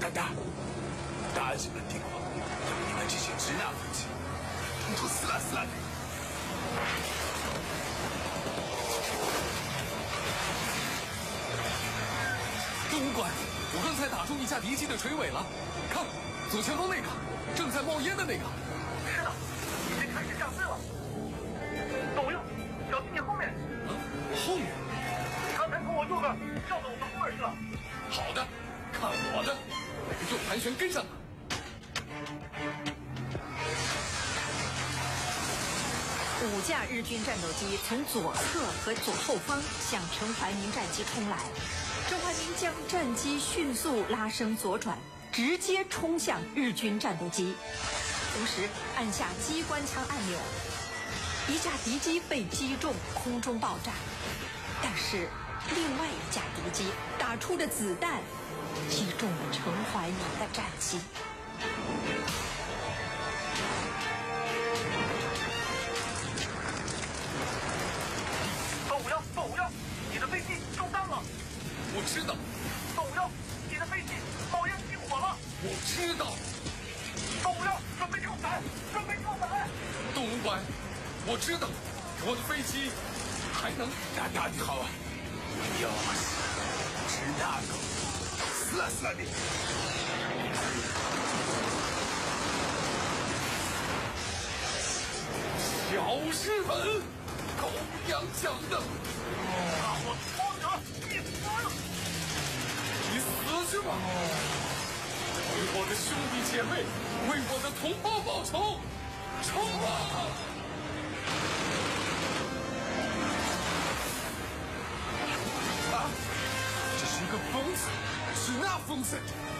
大人们听话，要你们这些支那分子，统统死啦死啦的！ 东官，我刚才打中一架敌机的垂尾了，看，左前方那个，正在冒烟的那个。 是的，已经开始下坠了。左右，小心你后面。 啊，后面？ 刚才从我右边绕到我们后面去了。 好的，看我的，右盘旋跟上他。 5架日军战斗机从左侧和左后方向陈怀民战机冲来，陈怀民将战机迅速拉升左转，直接冲向日军战斗机，同时按下机关枪按钮。一架敌机被击中，空中爆炸，但是另外一架敌机打出的子弹击中了陈怀民的战机。 551，你的飞机中弹了。 我知道。 551，你的飞机冒烟起火了。 我知道。 551，准备跳伞，准备跳伞。 东官，我知道，我的飞机还能大你好啊！要是支那个，死啦死啦的！ 小日本，狗娘讲的！ 那我拖着你死！ 你死去吧！为我的兄弟姐妹，为我的同胞报仇！冲啊！ 啊！这是一个疯子，是那疯子！